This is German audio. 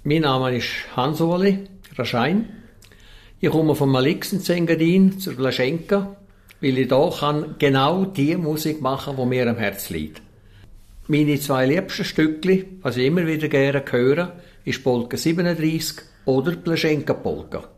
Mein Name ist Hans-Uli Raschein. Ich komme vom Malixen-Engadin zur Blaschenka, weil ich hier kann genau die Musik machen, die mir am Herzen liegt. Meine zwei liebsten Stückli, was ich immer wieder gerne höre, ist Polka 37 oder Blaschenka Polka.